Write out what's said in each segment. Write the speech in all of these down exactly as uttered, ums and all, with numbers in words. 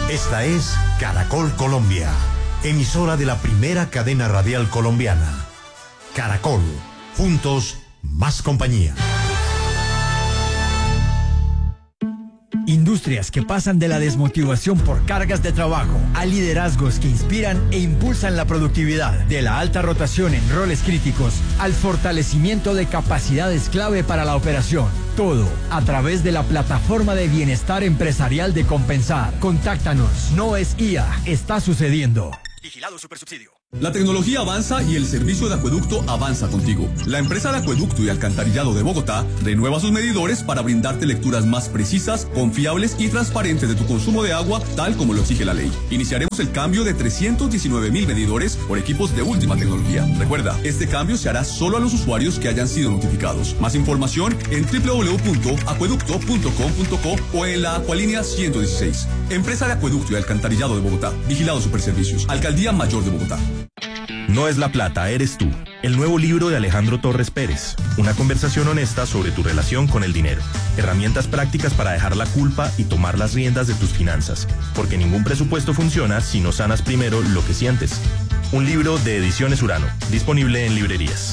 Esta es Caracol Colombia, emisora de la primera cadena radial colombiana. Caracol, juntos, más compañía. Industrias que pasan de la desmotivación por cargas de trabajo a liderazgos que inspiran e impulsan la productividad, de la alta rotación en roles críticos al fortalecimiento de capacidades clave para la operación. Todo a través de la plataforma de bienestar empresarial de Compensar. Contáctanos. No es I A, está sucediendo. Vigilado Supersubsidio. La tecnología avanza y el servicio de acueducto avanza contigo. La empresa de acueducto y alcantarillado de Bogotá renueva sus medidores para brindarte lecturas más precisas, confiables y transparentes de tu consumo de agua, tal como lo exige la ley. Iniciaremos el cambio de trescientos diecinueve mil medidores por equipos de última tecnología. Recuerda, este cambio se hará solo a los usuarios que hayan sido notificados. Más información en doble u doble u doble u punto acueducto punto com punto co o en la Acualínea ciento dieciséis. Empresa de acueducto y alcantarillado de Bogotá. Vigilado Superservicios. Alcaldía Mayor de Bogotá. No es la plata, eres tú. El nuevo libro de Alejandro Torres Pérez. Una conversación honesta sobre tu relación con el dinero. Herramientas prácticas para dejar la culpa y tomar las riendas de tus finanzas. Porque ningún presupuesto funciona si no sanas primero lo que sientes. Un libro de Ediciones Urano. Disponible en librerías.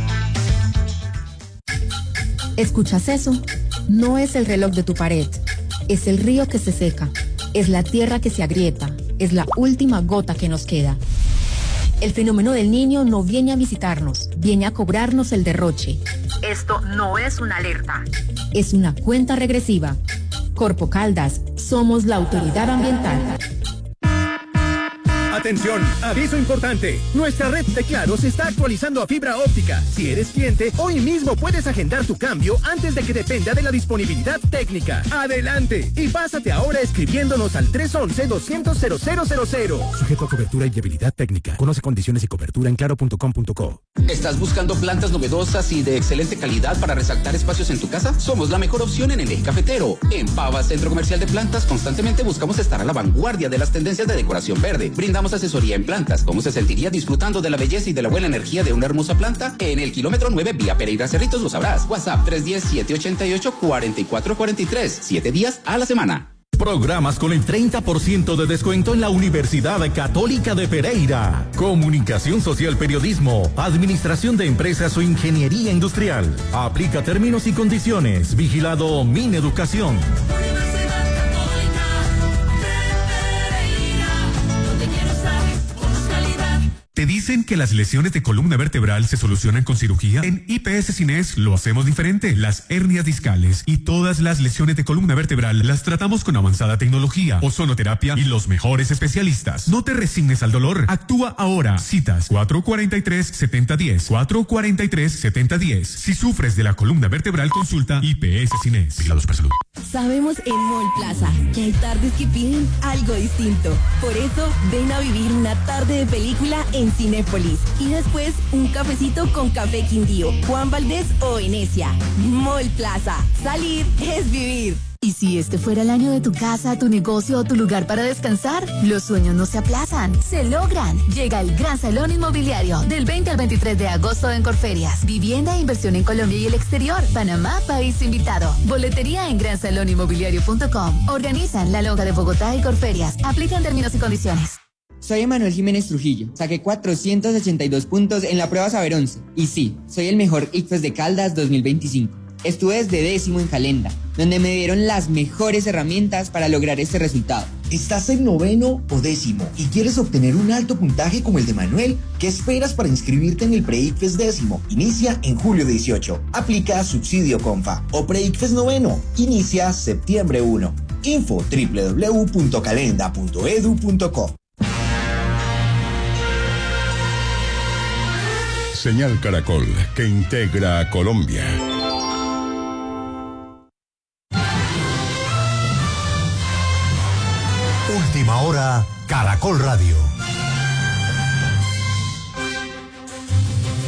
¿Escuchas eso? No es el reloj de tu pared. Es el río que se seca. Es la tierra que se agrieta. Es la última gota que nos queda. El fenómeno del Niño no viene a visitarnos, viene a cobrarnos el derroche. Esto no es una alerta. Es una cuenta regresiva. Corpo Caldas, somos la autoridad ambiental. Atención, aviso importante. Nuestra red de Claro se está actualizando a fibra óptica. Si eres cliente, hoy mismo puedes agendar tu cambio antes de que dependa de la disponibilidad técnica. Adelante y pásate ahora escribiéndonos al tres once, doscientos, cero cero cero cero. Sujeto a cobertura y viabilidad técnica. Conoce condiciones y cobertura en claro punto com punto co. ¿Estás buscando plantas novedosas y de excelente calidad para resaltar espacios en tu casa? Somos la mejor opción en el eje cafetero. En Pava, Centro Comercial de Plantas, constantemente buscamos estar a la vanguardia de las tendencias de decoración verde. Brindamos asesoría en plantas. ¿Cómo se sentiría disfrutando de la belleza y de la buena energía de una hermosa planta? En el kilómetro nueve vía Pereira Cerritos lo sabrás. WhatsApp tres uno cero, siete ocho ocho, cuatro cuatro cuatro tres. Siete días a la semana. Programas con el treinta por ciento de descuento en la Universidad Católica de Pereira. Comunicación Social, Periodismo, Administración de Empresas o Ingeniería Industrial. Aplica términos y condiciones. Vigilado Mineducación. ¿Te dicen que las lesiones de columna vertebral se solucionan con cirugía? En I P S Cines lo hacemos diferente. Las hernias discales y todas las lesiones de columna vertebral las tratamos con avanzada tecnología, ozonoterapia y los mejores especialistas. No te resignes al dolor. Actúa ahora. Citas cuatro cuatro tres, siete cero uno cero. cuatro cuatro tres, siete cero uno cero. Si sufres de la columna vertebral, consulta I P S Cines. Vigilados por salud. Sabemos en Mall Plaza que hay tardes que piden algo distinto. Por eso, ven a vivir una tarde de película en Cinépolis y después un cafecito con Café Quindío, Juan Valdés o Venecia. Mall Plaza. Salir es vivir. ¿Y si este fuera el año de tu casa, tu negocio o tu lugar para descansar? Los sueños no se aplazan, se logran. Llega el Gran Salón Inmobiliario del veinte al veintitrés de agosto en Corferias. Vivienda e inversión en Colombia y el exterior. Panamá, país invitado. Boletería en gran salón inmobiliario punto com. Organizan La Lonja de Bogotá y Corferias. Aplican términos y condiciones. Soy Emanuel Jiménez Trujillo. Saqué cuatrocientos ochenta y dos puntos en la prueba Saber once. Y sí, soy el mejor ICFES de Caldas dos mil veinticinco. Estuve desde décimo en Calenda, donde me dieron las mejores herramientas para lograr este resultado. ¿Estás en noveno o décimo y quieres obtener un alto puntaje como el de Manuel? ¿Qué esperas para inscribirte en el Pre-ICFES décimo? Inicia en julio dieciocho. Aplica subsidio Confa. O Pre-ICFES noveno. Inicia septiembre primero. Info doble u doble u doble u punto calenda punto edu punto co. Señal Caracol, que integra a Colombia. Última hora, Caracol Radio.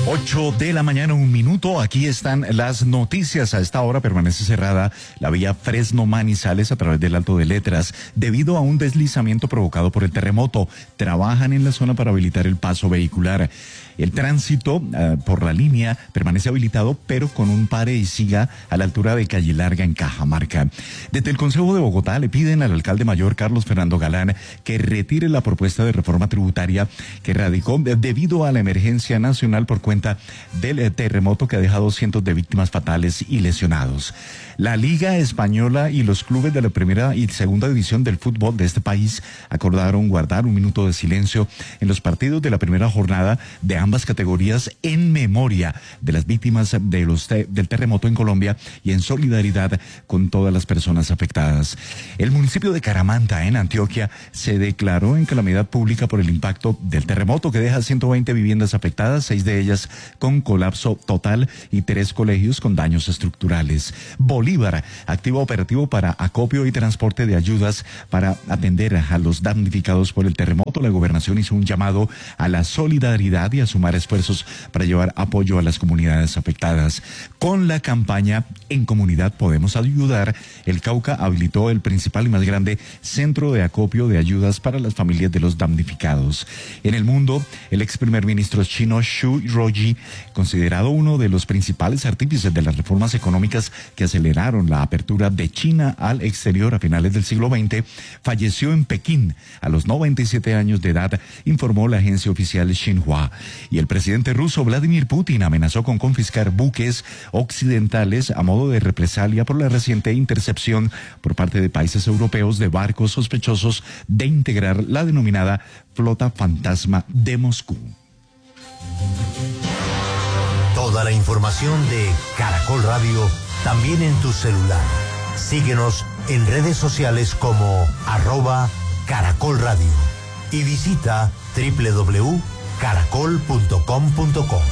ocho de la mañana, un minuto. Aquí están las noticias. A esta hora permanece cerrada la vía Fresno-Manizales a través del Alto de Letras debido a un deslizamiento provocado por el terremoto. Trabajan en la zona para habilitar el paso vehicular. El tránsito uh, por la línea permanece habilitado, pero con un pare y siga a la altura de Calle Larga en Cajamarca. Desde el Consejo de Bogotá le piden al alcalde mayor Carlos Fernando Galán que retire la propuesta de reforma tributaria que radicó debido a la emergencia nacional por cuenta del terremoto que ha dejado cientos de víctimas fatales y lesionados. La Liga Española y los clubes de la primera y segunda división del fútbol de este país acordaron guardar un minuto de silencio en los partidos de la primera jornada de ambas categorías en memoria de las víctimas de los te- del terremoto en Colombia y en solidaridad con todas las personas afectadas. El municipio de Caramanta, en Antioquia, se declaró en calamidad pública por el impacto del terremoto que deja ciento veinte viviendas afectadas, seis de ellas con colapso total y tres colegios con daños estructurales. Bolívar activa operativo para acopio y transporte de ayudas para atender a los damnificados por el terremoto. La gobernación hizo un llamado a la solidaridad y a sumar esfuerzos para llevar apoyo a las comunidades afectadas. Con la campaña En Comunidad Podemos Ayudar, el Cauca habilitó el principal y más grande centro de acopio de ayudas para las familias de los damnificados. En el mundo, el ex primer ministro chino Xu Ruoji, considerado uno de los principales artífices de las reformas económicas que aceleraron la apertura de China al exterior a finales del siglo veinte, falleció en Pekín a los noventa y siete años de edad, informó la agencia oficial Xinhua. Y el presidente ruso Vladimir Putin amenazó con confiscar buques occidentales a modo de represalia por la reciente intercepción por parte de países europeos de barcos sospechosos de integrar la denominada flota fantasma de Moscú. Toda la información de Caracol Radio también en tu celular. Síguenos en redes sociales como arroba Caracol Radio y visita doble u doble u doble u punto caracol punto com punto co.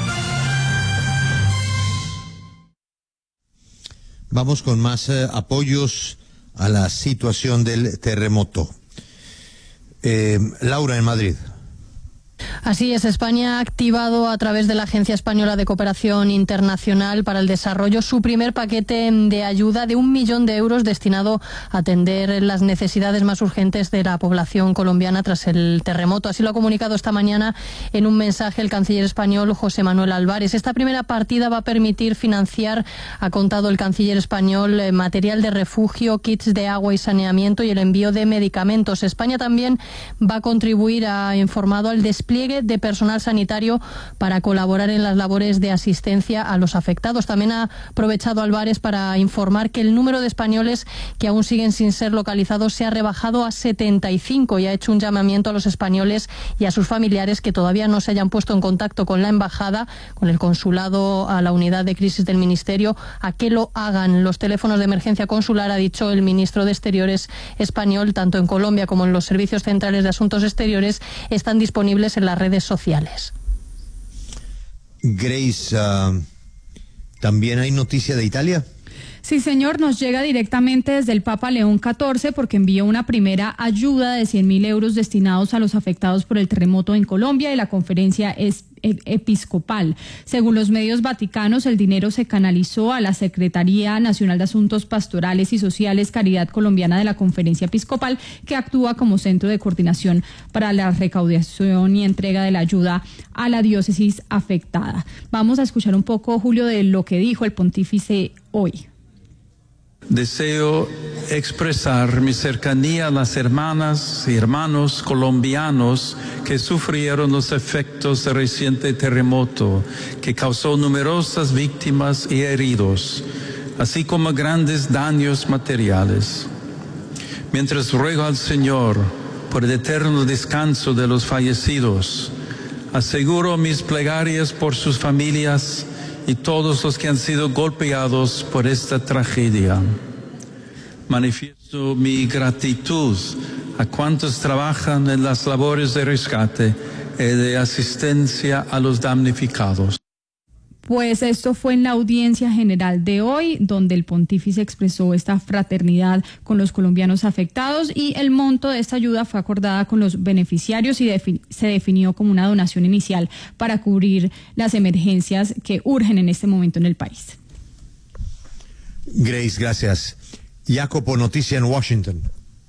Vamos con más eh, apoyos a la situación del terremoto. Eh, Laura, en Madrid. Así es, España ha activado a través de la Agencia Española de Cooperación Internacional para el Desarrollo su primer paquete de ayuda de un millón de euros destinado a atender las necesidades más urgentes de la población colombiana tras el terremoto. Así lo ha comunicado esta mañana en un mensaje el canciller español José Manuel Álvarez. Esta primera partida va a permitir financiar, ha contado el canciller español, material de refugio, kits de agua y saneamiento y el envío de medicamentos. España también va a contribuir, ha informado, al despliegue de personal sanitario para colaborar en las labores de asistencia a los afectados. También ha aprovechado Álvarez para informar que el número de españoles que aún siguen sin ser localizados se ha rebajado a setenta y cinco y ha hecho un llamamiento a los españoles y a sus familiares que todavía no se hayan puesto en contacto con la embajada, con el consulado, a la unidad de crisis del ministerio, a que lo hagan. Los teléfonos de emergencia consular, ha dicho el ministro de Exteriores español, tanto en Colombia como en los servicios centrales de asuntos exteriores, están disponibles en las redes sociales. Grace, uh, ¿también hay noticia de Italia? Sí, señor, nos llega directamente desde el Papa León catorce porque envió una primera ayuda de cien mil euros destinados a los afectados por el terremoto en Colombia y la conferencia es episcopal. Según los medios vaticanos, el dinero se canalizó a la Secretaría Nacional de Asuntos Pastorales y Sociales Caridad Colombiana de la Conferencia Episcopal, que actúa como centro de coordinación para la recaudación y entrega de la ayuda a la diócesis afectada. Vamos a escuchar un poco, Julio, de lo que dijo el pontífice hoy. Deseo expresar mi cercanía a las hermanas y hermanos colombianos que sufrieron los efectos del reciente terremoto, que causó numerosas víctimas y heridos, así como grandes daños materiales. Mientras ruego al Señor por el eterno descanso de los fallecidos, aseguro mis plegarias por sus familias y todos los que han sido golpeados por esta tragedia. Manifiesto mi gratitud a cuantos trabajan en las labores de rescate y de asistencia a los damnificados. Pues esto fue en la audiencia general de hoy, donde el pontífice expresó esta fraternidad con los colombianos afectados y el monto de esta ayuda fue acordada con los beneficiarios y defi- se definió como una donación inicial para cubrir las emergencias que urgen en este momento en el país. Grace, gracias. Jacopo, noticia en Washington.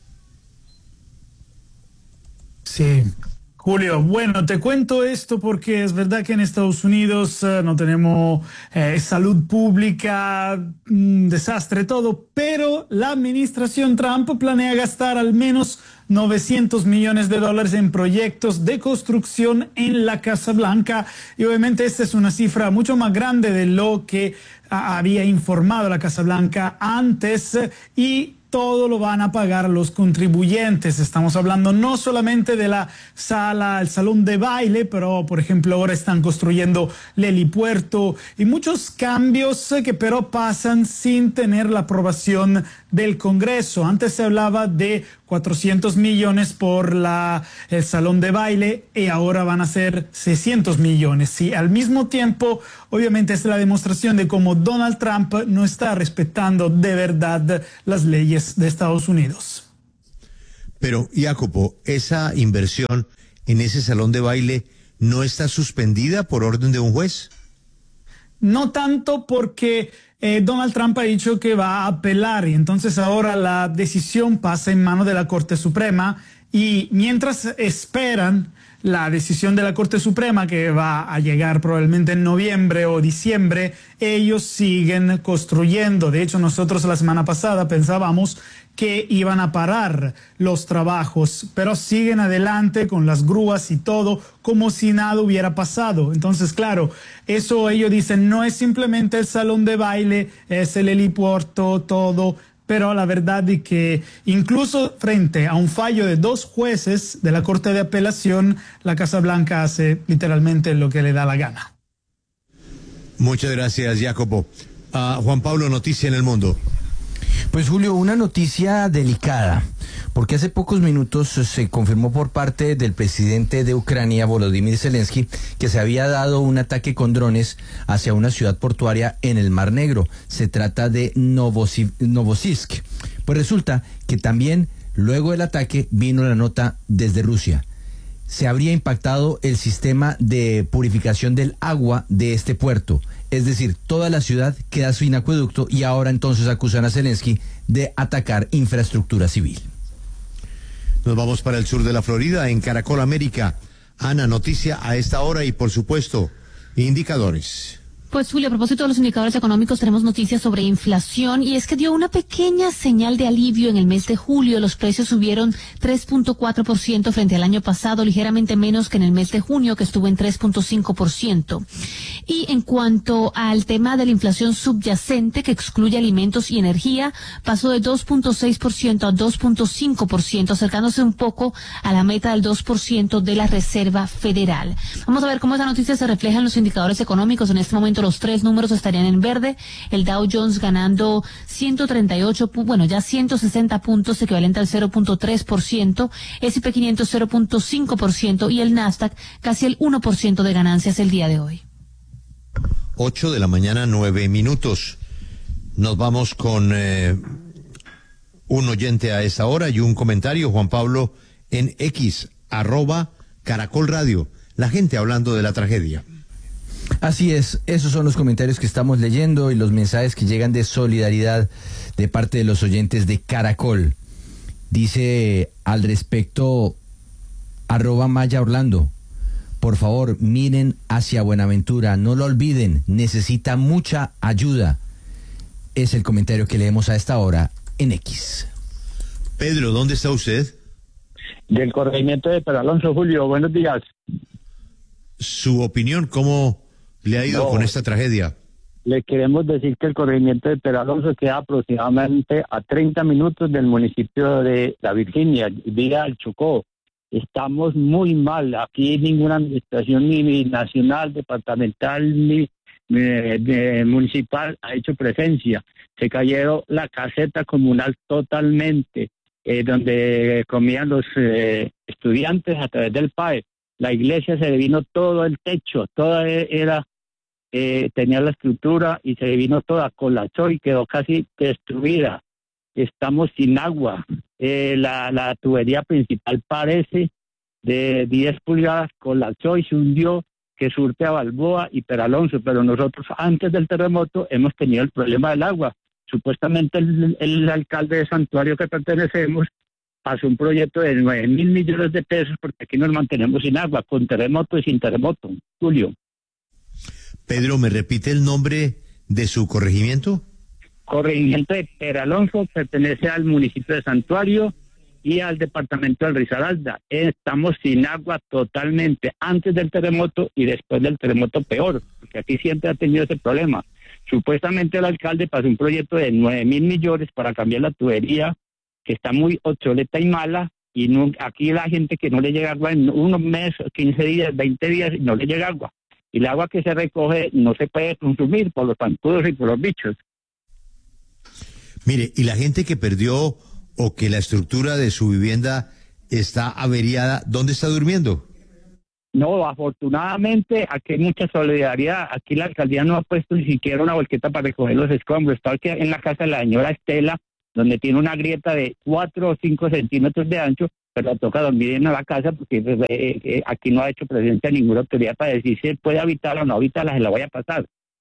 Sí. Julio, bueno, te cuento esto porque es verdad que en Estados Unidos uh, no tenemos eh, salud pública, un desastre todo, pero la administración Trump planea gastar al menos novecientos millones de dólares en proyectos de construcción en la Casa Blanca y obviamente esta es una cifra mucho más grande de lo que uh, había informado la Casa Blanca antes y todo lo van a pagar los contribuyentes. Estamos hablando no solamente de la sala, el salón de baile, pero por ejemplo ahora están construyendo el helipuerto y muchos cambios que pero pasan sin tener la aprobación del Congreso. Antes se hablaba de cuatrocientos millones por la, el salón de baile y ahora van a ser seiscientos millones. Y al mismo tiempo, obviamente es la demostración de cómo Donald Trump no está respetando de verdad las leyes de Estados Unidos. Pero, Jacopo, esa inversión en ese salón de baile no está suspendida por orden de un juez. No tanto porque eh, Donald Trump ha dicho que va a apelar y entonces ahora la decisión pasa en manos de la Corte Suprema y mientras esperan la decisión de la Corte Suprema que va a llegar probablemente en noviembre o diciembre, ellos siguen construyendo. De hecho, nosotros la semana pasada pensábamos que iban a parar los trabajos, pero siguen adelante con las grúas y todo como si nada hubiera pasado. Entonces, claro, eso ellos dicen no es simplemente el salón de baile, es el helipuerto, todo, pero la verdad es que incluso frente a un fallo de dos jueces de la Corte de Apelación, la Casa Blanca hace literalmente lo que le da la gana. Muchas gracias, Jacopo. Uh, Juan Pablo, noticia en el mundo. Pues Julio, una noticia delicada, porque hace pocos minutos se confirmó por parte del presidente de Ucrania, Volodymyr Zelensky, que se había dado un ataque con drones hacia una ciudad portuaria en el Mar Negro. Se trata de Novosibirsk. Pues resulta que también luego del ataque vino la nota desde Rusia. Se habría impactado el sistema de purificación del agua de este puerto. Es decir, toda la ciudad queda sin acueducto y ahora entonces acusan a Zelensky de atacar infraestructura civil. Nos vamos para el sur de la Florida, en Caracol América. Ana, noticia a esta hora y por supuesto, indicadores. Pues Julio, a propósito de los indicadores económicos, tenemos noticias sobre inflación y es que dio una pequeña señal de alivio en el mes de julio. Los precios subieron tres punto cuatro por ciento frente al año pasado, ligeramente menos que en el mes de junio, que estuvo en tres punto cinco por ciento. Y en cuanto al tema de la inflación subyacente, que excluye alimentos y energía, pasó de dos punto seis por ciento a dos punto cinco por ciento, acercándose un poco a la meta del dos por ciento de la Reserva Federal. Vamos a ver cómo esa noticia se refleja en los indicadores económicos. En este momento los tres números estarían en verde, el Dow Jones ganando ciento treinta y ocho, bueno, ya ciento sesenta puntos, equivalente al cero punto tres por ciento, ese y pe quinientos cero punto cinco por ciento y el Nasdaq casi el uno por ciento de ganancias el día de hoy. Ocho de la mañana, nueve minutos. Nos vamos con eh, un oyente a esa hora y un comentario, Juan Pablo, en X, arroba Caracol Radio. La gente hablando de la tragedia. Así es, esos son los comentarios que estamos leyendo y los mensajes que llegan de solidaridad de parte de los oyentes de Caracol. Dice al respecto, arroba Maya Orlando, por favor miren hacia Buenaventura, no lo olviden, necesita mucha ayuda. Es el comentario que leemos a esta hora en X. Pedro, ¿dónde está usted? Del corregimiento de Peralonso, Julio, buenos días. Su opinión, ¿cómo le ha ido no, con esta tragedia? Le queremos decir que el corregimiento de Peralonso queda aproximadamente a treinta minutos del municipio de La Virginia, vía al Chocó. Estamos muy mal, aquí ninguna administración ni, ni nacional, departamental, ni eh, de, municipal ha hecho presencia. Se cayeron la caseta comunal totalmente, eh, donde comían los eh, estudiantes a través del P A E. La iglesia se le vino todo el techo, todo era eh, tenía la estructura y se vino toda, colapsó y quedó casi destruida. Estamos sin agua. Eh, la, la tubería principal parece de diez pulgadas, colapsó y se hundió, que surte a Balboa y Peralonso, pero nosotros antes del terremoto hemos tenido el problema del agua. Supuestamente el, el alcalde de Santuario que pertenecemos pasó un proyecto de nueve mil millones de pesos porque aquí nos mantenemos sin agua, con terremoto y sin terremoto. Julio. Pedro, ¿me repite el nombre de su corregimiento? Corregimiento de Peralonso, pertenece al municipio de Santuario y al departamento del Risaralda. Estamos sin agua totalmente, antes del terremoto y después del terremoto peor, porque aquí siempre ha tenido ese problema. Supuestamente el alcalde pasó un proyecto de nueve mil millones para cambiar la tubería, que está muy obsoleta y mala, y no, aquí la gente que no le llega agua en unos meses, quince días, veinte días, no le llega agua. Y el agua que se recoge no se puede consumir por los zancudos y por los bichos. Mire, y la gente que perdió o que la estructura de su vivienda está averiada, ¿dónde está durmiendo? No, afortunadamente aquí hay mucha solidaridad. Aquí la alcaldía no ha puesto ni siquiera una volqueta para recoger los escombros. Está aquí en la casa de la señora Estela, donde tiene una grieta de cuatro o cinco centímetros de ancho, pero toca dormir en la casa porque eh, eh, aquí no ha hecho presencia ninguna autoridad para decir si puede habitar o no habitarla, se la voy a pasar.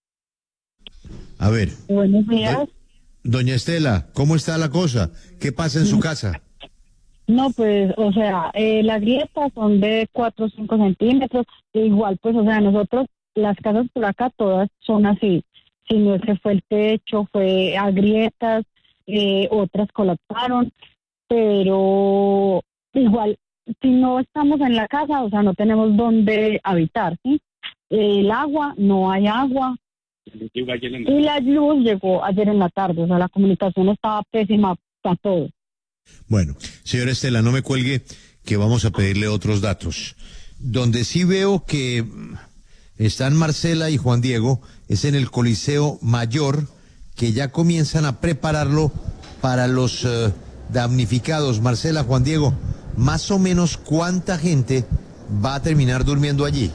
A ver. Buenos días. Do- Doña Estela, ¿cómo está la cosa? ¿Qué pasa en su casa? No, pues, o sea, eh, las grietas son de cuatro o cinco centímetros, e igual, pues, o sea, nosotros, las casas por acá todas son así. Si no es que fue el techo, fue a grietas, eh, otras colapsaron, pero igual, si no estamos en la casa, o sea, no tenemos dónde habitar, ¿sí? El agua, no hay agua. Y la luz llegó ayer en la tarde, o sea, la comunicación estaba pésima para todos. Bueno, señora Estela, no me cuelgue, que vamos a pedirle otros datos. Donde sí veo que están Marcela y Juan Diego es en el Coliseo Mayor, que ya comienzan a prepararlo para los uh, damnificados. Marcela, Juan Diego, más o menos ¿cuánta gente va a terminar durmiendo allí?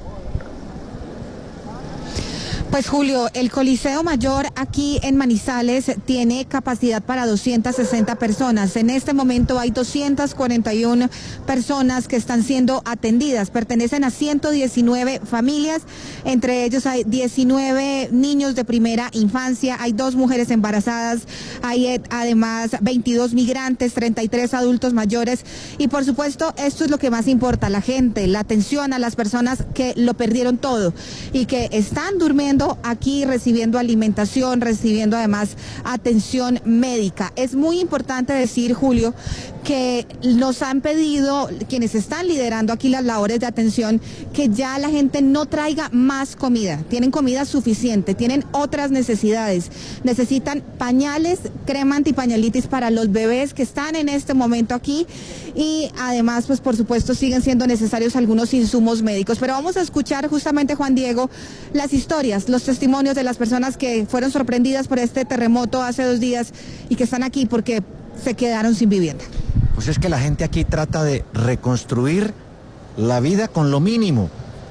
Pues Julio, el Coliseo Mayor aquí en Manizales tiene capacidad para doscientas sesenta personas. En este momento hay doscientas cuarenta y una personas que están siendo atendidas. Pertenecen a ciento diecinueve familias, entre ellos hay diecinueve niños de primera infancia, hay dos mujeres embarazadas, hay además veintidós migrantes, treinta y tres adultos mayores y por supuesto esto es lo que más importa, la gente, la atención a las personas que lo perdieron todo y que están durmiendo aquí recibiendo alimentación, recibiendo además atención médica. Es muy importante decir, Julio, que nos han pedido quienes están liderando aquí las labores de atención que ya la gente no traiga más comida. Tienen comida suficiente, tienen otras necesidades. Necesitan pañales, crema antipañalitis para los bebés que están en este momento aquí y además, pues por supuesto, siguen siendo necesarios algunos insumos médicos. Pero vamos a escuchar justamente, Juan Diego, las historias, los testimonios de las personas que fueron sorprendidas por este terremoto hace dos días y que están aquí porque se quedaron sin vivienda. Pues es que la gente aquí trata de reconstruir la vida con lo mínimo.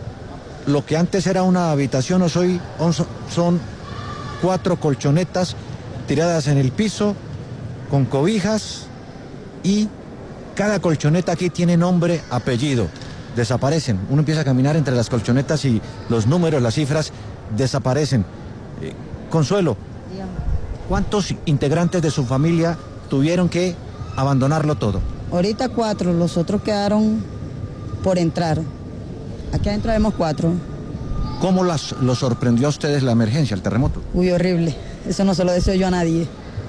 Lo que antes era una habitación hoy son cuatro colchonetas tiradas en el piso con cobijas y cada colchoneta aquí tiene nombre, apellido. Desaparecen. Uno empieza a caminar entre las colchonetas y los números, las cifras desaparecen. Eh, Consuelo, ¿cuántos integrantes de su familia tuvieron que abandonarlo todo? Ahorita cuatro, los otros quedaron por entrar. Aquí adentro vemos cuatro. ¿Cómo las, los sorprendió a ustedes la emergencia, el terremoto? Uy, horrible. Eso no se lo deseo yo a nadie.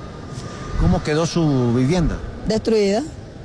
¿Cómo quedó su vivienda? Destruida.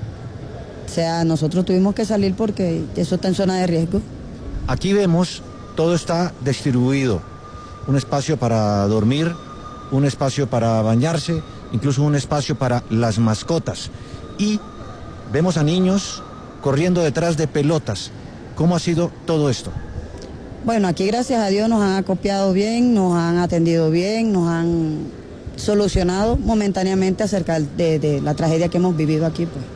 O sea, nosotros tuvimos que salir porque eso está en zona de riesgo. Aquí vemos, todo está distribuido. Un espacio para dormir, un espacio para bañarse, incluso un espacio para las mascotas. Y vemos a niños corriendo detrás de pelotas. ¿Cómo ha sido todo esto? Bueno, aquí gracias a Dios nos han acopiado bien, nos han atendido bien, nos han solucionado momentáneamente acerca de, de la tragedia que hemos vivido aquí, pues.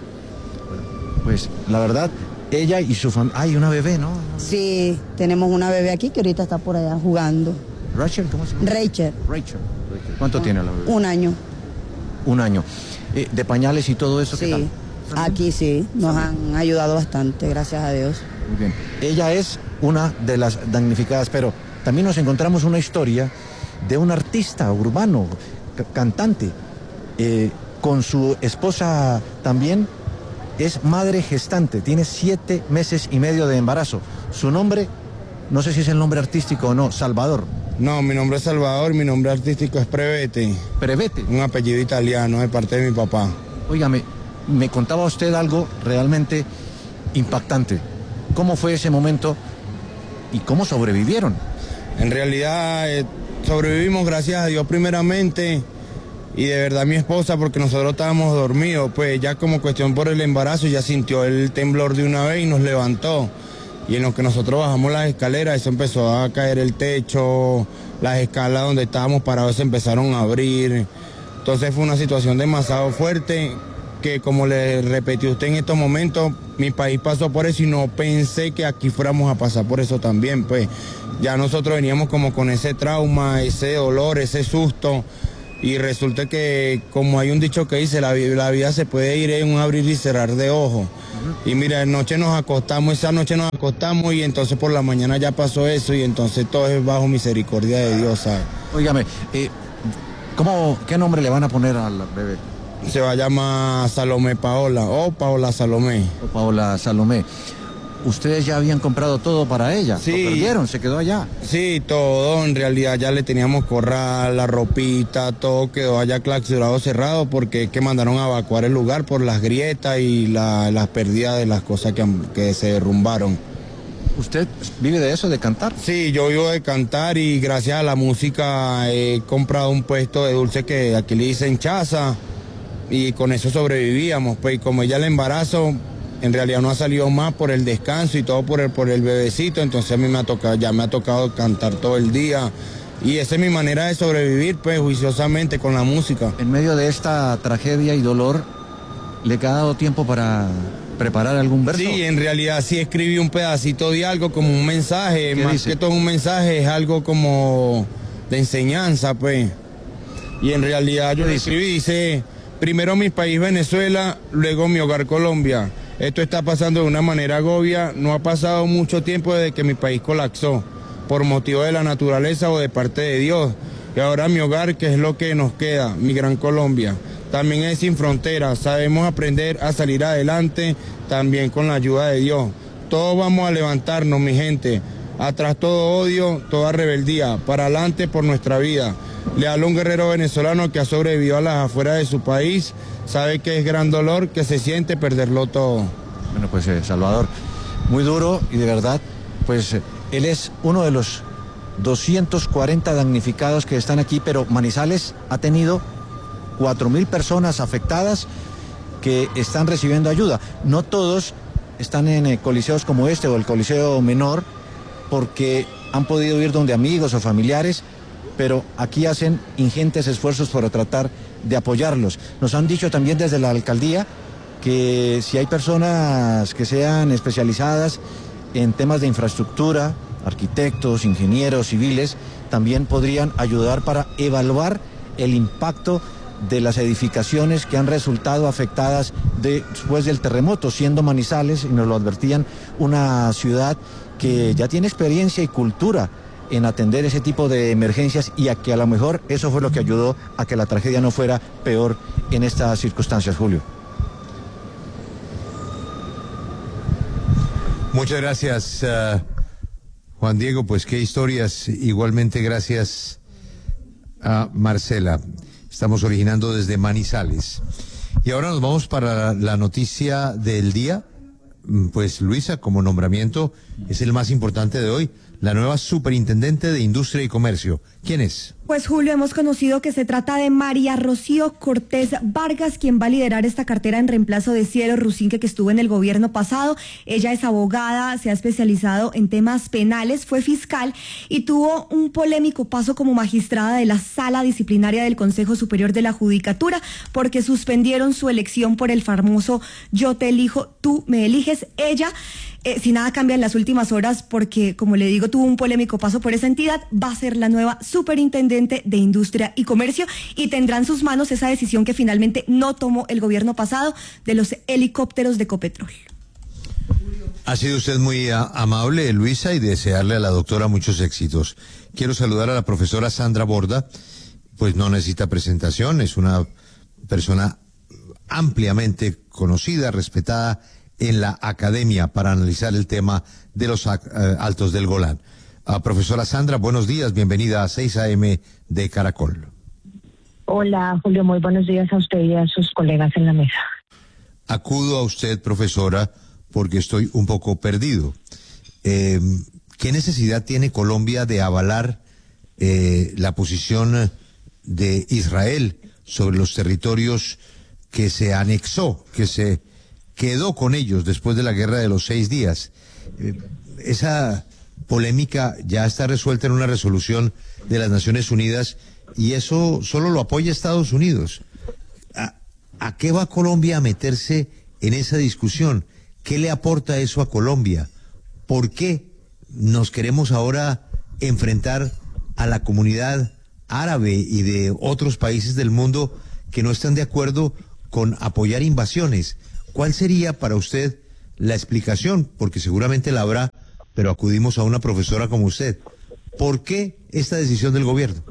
Pues la verdad, ella y su familia... Hay una bebé, ¿no? Sí, tenemos una bebé aquí que ahorita está por allá jugando. Rachel, ¿cómo se llama? Rachel. Rachel. ¿Cuánto tiene la bebé? Un año. Un año. Eh, ¿De pañales y todo eso? Sí, ¿qué tal? aquí sí, nos han ayudado bastante, gracias a Dios. Muy bien. Ella es una de las damnificadas, pero también nos encontramos una historia de un artista urbano, c- cantante, eh, con su esposa también. Es madre gestante, tiene siete meses y medio de embarazo. Su nombre, no sé si es el nombre artístico o no, Salvador. No, mi nombre es Salvador, mi nombre artístico es Prevete. Prevete. Un apellido italiano de parte de mi papá. Óigame, me contaba usted algo realmente impactante. ¿Cómo fue ese momento y cómo sobrevivieron? En realidad eh, sobrevivimos gracias a Dios primeramente y de verdad mi esposa, porque nosotros estábamos dormidos, pues ya como cuestión por el embarazo ya sintió el temblor de una vez y nos levantó. Y en lo que nosotros bajamos las escaleras, eso empezó a caer el techo, las escalas donde estábamos parados se empezaron a abrir. Entonces fue una situación demasiado fuerte que, como le repetí a usted en estos momentos, mi país pasó por eso y no pensé que aquí fuéramos a pasar por eso también. Pues ya nosotros veníamos como con ese trauma, ese dolor, ese susto. Y resulta que, como hay un dicho que dice, la, la vida se puede ir en un abrir y cerrar de ojos. Uh-huh. Y mira, anoche nos acostamos, esa noche nos acostamos y entonces por la mañana ya pasó eso y entonces todo es bajo misericordia de Dios, ¿sabes? Óigame, eh, ¿cómo, ¿qué nombre le van a poner al bebé? Se va a llamar Salomé Paola o Paola Salomé. O Paola Salomé. ¿Ustedes ya habían comprado todo para ella? Sí. ¿Lo perdieron? ¿Se quedó allá? Sí, todo. En realidad ya le teníamos corral, la ropita, todo quedó allá clausurado, cerrado, porque es que mandaron a evacuar el lugar por las grietas y la, las pérdidas de las cosas que, que se derrumbaron. ¿Usted vive de eso, de cantar? Sí, yo vivo de cantar y gracias a la música he comprado un puesto de dulce que aquí le dicen chaza y con eso sobrevivíamos. Pues como ella el embarazo, en realidad no ha salido más por el descanso y todo por el, por el bebecito, entonces a mí me ha tocado, ya me ha tocado cantar todo el día. Y esa es mi manera de sobrevivir, pues, juiciosamente con la música. En medio de esta tragedia y dolor, ¿le ha dado tiempo para preparar algún verso? Sí, en realidad sí escribí un pedacito de algo, como un mensaje, más dice? Que todo un mensaje, es algo como de enseñanza, pues. Y en realidad yo lo escribí, dice, primero mi país Venezuela, luego mi hogar Colombia. Esto está pasando de una manera agobia, no ha pasado mucho tiempo desde que mi país colapsó, por motivo de la naturaleza o de parte de Dios. Y ahora mi hogar, que es lo que nos queda, mi gran Colombia. También es sin fronteras, sabemos aprender a salir adelante, también con la ayuda de Dios. Todos vamos a levantarnos, mi gente. Atrás todo odio, toda rebeldía, para adelante por nuestra vida. Le hablo a un guerrero venezolano que ha sobrevivido a las afueras de su país, sabe que es gran dolor, que se siente perderlo todo. Bueno, pues eh, Salvador, muy duro y de verdad, pues eh, él es uno de los doscientos cuarenta damnificados que están aquí, pero Manizales ha tenido cuatro mil personas afectadas que están recibiendo ayuda. No todos están en eh, coliseos como este o el coliseo menor, porque han podido ir donde amigos o familiares, pero aquí hacen ingentes esfuerzos para tratar de apoyarlos. Nos han dicho también desde la alcaldía que si hay personas que sean especializadas en temas de infraestructura, arquitectos, ingenieros, civiles, también podrían ayudar para evaluar el impacto de las edificaciones que han resultado afectadas de, después del terremoto, siendo Manizales, y nos lo advertían, una ciudad que ya tiene experiencia y cultura en atender ese tipo de emergencias y a que a lo mejor eso fue lo que ayudó a que la tragedia no fuera peor en estas circunstancias, Julio. Muchas gracias, uh, Juan Diego, pues qué historias. Igualmente gracias a Marcela. Estamos originando desde Manizales. Y ahora nos vamos para la noticia del día. Pues Luisa, como nombramiento, es el más importante de hoy, la nueva superintendente de Industria y Comercio. ¿Quién es? Pues Julio, hemos conocido que se trata de María Rocío Cortés Vargas, quien va a liderar esta cartera en reemplazo de Cielo Rusinque, que estuvo en el gobierno pasado. Ella es abogada, se ha especializado en temas penales, fue fiscal y tuvo un polémico paso como magistrada de la Sala Disciplinaria del Consejo Superior de la Judicatura, porque suspendieron su elección por el famoso yo te elijo, tú me eliges. Rodríguez. Ella, eh, si nada cambia en las últimas horas, porque como le digo, tuvo un polémico paso por esa entidad, va a ser la nueva superintendente de Industria y Comercio y tendrá en sus manos esa decisión que finalmente no tomó el gobierno pasado de los helicópteros de Ecopetrol. Ha sido usted muy a, amable, Luisa, y desearle a la doctora muchos éxitos. Quiero saludar a la profesora Sandra Borda, pues no necesita presentación, es una persona ampliamente conocida, respetada en la academia para analizar el tema de los uh, altos del Golán. Uh, profesora Sandra, buenos días, bienvenida a seis A M de Caracol. Hola, Julio, muy buenos días a usted y a sus colegas en la mesa. Acudo a usted, profesora, porque estoy un poco perdido. Eh, ¿Qué necesidad tiene Colombia de avalar eh, la posición de Israel sobre los territorios que se anexó, que se quedó con ellos después de la guerra de los seis días? Eh, esa polémica ya está resuelta en una resolución de las Naciones Unidas y eso solo lo apoya Estados Unidos. ¿A, a qué va Colombia a meterse en esa discusión? ¿Qué le aporta eso a Colombia? ¿Por qué nos queremos ahora enfrentar a la comunidad árabe y de otros países del mundo que no están de acuerdo con apoyar invasiones? ¿Cuál sería para usted la explicación? Porque seguramente la habrá, pero acudimos a una profesora como usted. ¿Por qué esta decisión del gobierno?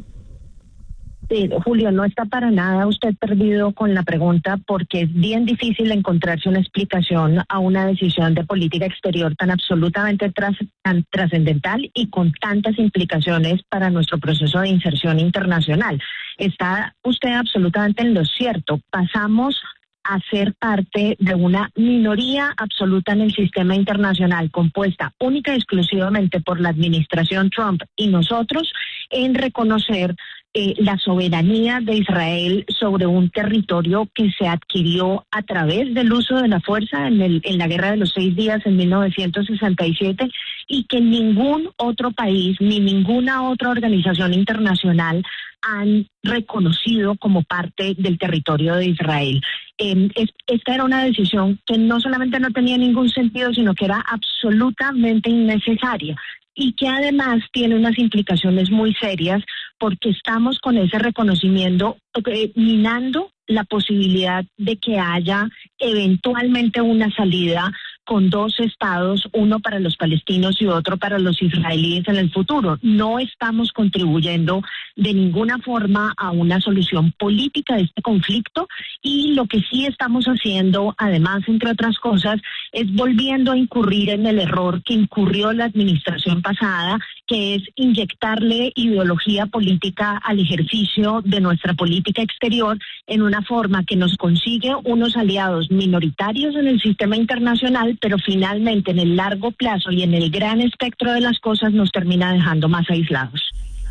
Sí, Julio, no está para nada usted perdido con la pregunta, porque es bien difícil encontrarse una explicación a una decisión de política exterior tan absolutamente tras, tan trascendental y con tantas implicaciones para nuestro proceso de inserción internacional. Está usted absolutamente en lo cierto. Pasamos a ser parte de una minoría absoluta en el sistema internacional, compuesta única y exclusivamente por la administración Trump y nosotros, en reconocer Eh, la soberanía de Israel sobre un territorio que se adquirió a través del uso de la fuerza en, el, en la Guerra de los Seis Días en mil novecientos sesenta y siete y que ningún otro país ni ninguna otra organización internacional han reconocido como parte del territorio de Israel. Eh, es, esta era una decisión que no solamente no tenía ningún sentido, sino que era absolutamente innecesaria y que además tiene unas implicaciones muy serias porque estamos con ese reconocimiento eh, minando la posibilidad de que haya eventualmente una salida con dos estados, uno para los palestinos y otro para los israelíes en el futuro. No estamos contribuyendo de ninguna forma a una solución política de este conflicto y lo que sí estamos haciendo, además, entre otras cosas, es volviendo a incurrir en el error que incurrió la administración pasada, que es inyectarle ideología política al ejercicio de nuestra política exterior en una forma que nos consigue unos aliados minoritarios en el sistema internacional, pero finalmente en el largo plazo y en el gran espectro de las cosas nos termina dejando más aislados.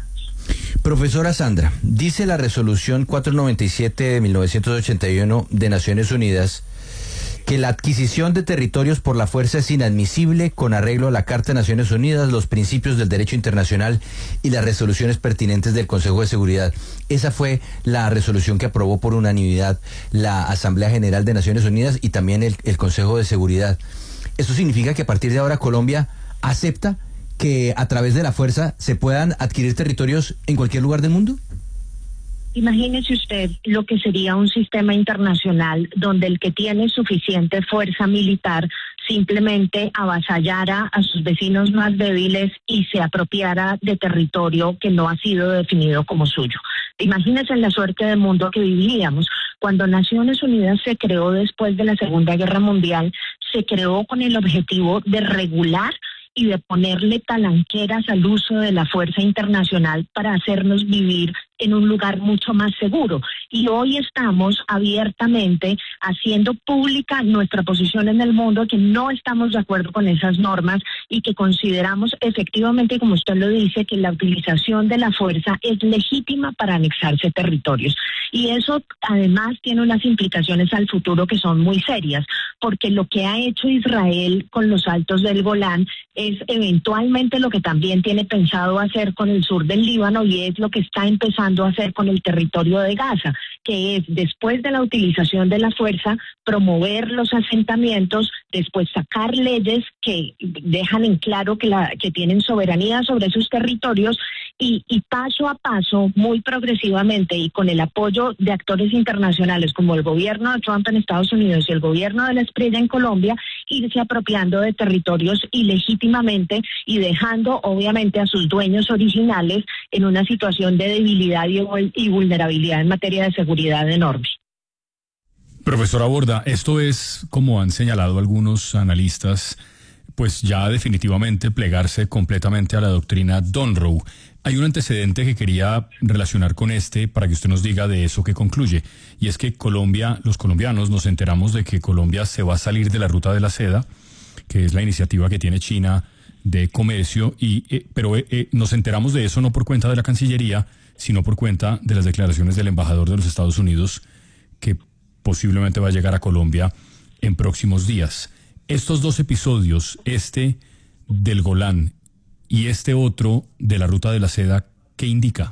Profesora Sandra, dice la resolución cuatrocientos noventa y siete de mil novecientos ochenta y uno de Naciones Unidas que la adquisición de territorios por la fuerza es inadmisible con arreglo a la Carta de Naciones Unidas, los principios del derecho internacional y las resoluciones pertinentes del Consejo de Seguridad. Esa fue la resolución que aprobó por unanimidad la Asamblea General de Naciones Unidas y también el, el Consejo de Seguridad. ¿Eso significa que a partir de ahora Colombia acepta que a través de la fuerza se puedan adquirir territorios en cualquier lugar del mundo? Imagínese usted lo que sería un sistema internacional donde el que tiene suficiente fuerza militar simplemente avasallara a sus vecinos más débiles y se apropiara de territorio que no ha sido definido como suyo. Imagínese la suerte del mundo que viviríamos. Cuando Naciones Unidas se creó después de la Segunda Guerra Mundial, se creó con el objetivo de regular y de ponerle talanqueras al uso de la fuerza internacional para hacernos vivir en un lugar mucho más seguro. Y hoy estamos abiertamente haciendo pública nuestra posición en el mundo, que no estamos de acuerdo con esas normas y que consideramos efectivamente, como usted lo dice, que la utilización de la fuerza es legítima para anexarse territorios. Y eso además tiene unas implicaciones al futuro que son muy serias, porque lo que ha hecho Israel con los altos del Golán es eventualmente lo que también tiene pensado hacer con el sur del Líbano y es lo que está empezando buscando hacer con el territorio de Gaza, que es, después de la utilización de la fuerza, promover los asentamientos, después sacar leyes que dejan en claro que, la, que tienen soberanía sobre esos territorios y, y paso a paso, muy progresivamente y con el apoyo de actores internacionales como el gobierno de Trump en Estados Unidos y el gobierno de la Espriella en Colombia, irse apropiando de territorios ilegítimamente y dejando obviamente a sus dueños originales en una situación de debilidad y, y vulnerabilidad en materia de seguridad enorme. Profesora Borda, esto es, como han señalado algunos analistas, pues ya definitivamente plegarse completamente a la doctrina Donroe. Hay un antecedente que quería relacionar con este para que usted nos diga de eso que concluye, y es que Colombia, los colombianos nos enteramos de que Colombia se va a salir de la ruta de la seda, que es la iniciativa que tiene China de comercio, y eh, pero eh, eh, nos enteramos de eso no por cuenta de la Cancillería, sino por cuenta de las declaraciones del embajador de los Estados Unidos, que posiblemente va a llegar a Colombia en próximos días. Estos dos episodios, este del Golán y este otro de la Ruta de la Seda, ¿qué indica?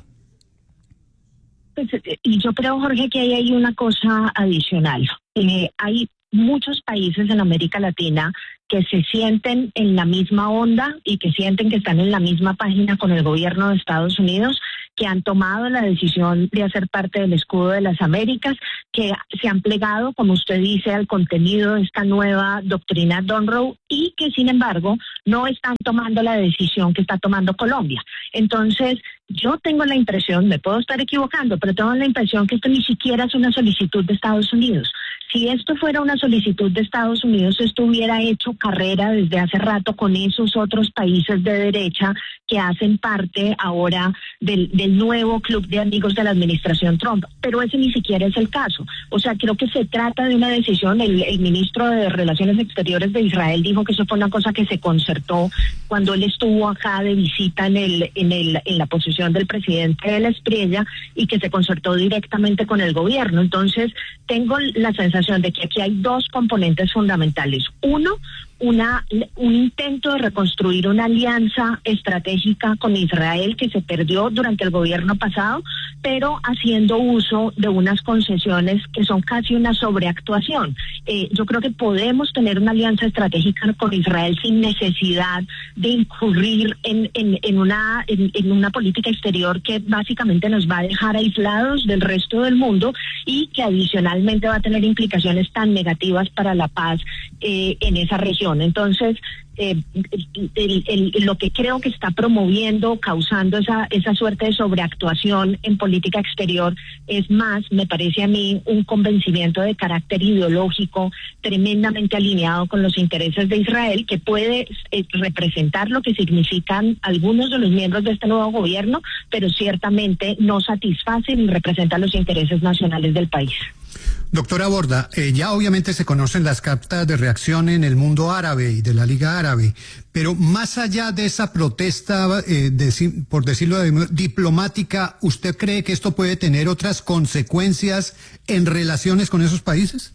Pues, y yo creo, Jorge, que ahí hay una cosa adicional. Eh, hay muchos países en América Latina que se sienten en la misma onda y que sienten que están en la misma página con el gobierno de Estados Unidos, que han tomado la decisión de hacer parte del escudo de las Américas, que se han plegado, como usted dice, al contenido de esta nueva doctrina Donroe y que, sin embargo, no están tomando la decisión que está tomando Colombia. Entonces, yo tengo la impresión, me puedo estar equivocando, pero tengo la impresión que esto ni siquiera es una solicitud de Estados Unidos. Si esto fuera una solicitud de Estados Unidos, esto hubiera hecho carrera desde hace rato con esos otros países de derecha que hacen parte ahora del, del nuevo club de amigos de la administración Trump. Pero ese ni siquiera es el caso. O sea, creo que se trata de una decisión. El, el ministro de Relaciones Exteriores de Israel dijo que eso fue una cosa que se concertó cuando él estuvo acá de visita en, el, en, el, en la posición del presidente de la Espriella y que se concertó directamente con el gobierno. Entonces, tengo la sensación de que aquí hay dos componentes fundamentales. Uno, una un intento de reconstruir una alianza estratégica con Israel que se perdió durante el gobierno pasado, pero haciendo uso de unas concesiones que son casi una sobreactuación. Eh, yo creo que podemos tener una alianza estratégica con Israel sin necesidad de incurrir en, en, en, una, en, en una política exterior que básicamente nos va a dejar aislados del resto del mundo y que adicionalmente va a tener implicaciones tan negativas para la paz eh, en esa región. Entonces, eh, el, el, el, lo que creo que está promoviendo, causando esa, esa suerte de sobreactuación en política exterior es más, me parece a mí, un convencimiento de carácter ideológico tremendamente alineado con los intereses de Israel, que puede eh, representar lo que significan algunos de los miembros de este nuevo gobierno, pero ciertamente no satisface ni representa los intereses nacionales del país. Doctora Borda, eh, ya obviamente se conocen las cartas de reacción en el mundo árabe y de la Liga Árabe, pero más allá de esa protesta, eh, de, por decirlo de, diplomática, ¿usted cree que esto puede tener otras consecuencias en relaciones con esos países?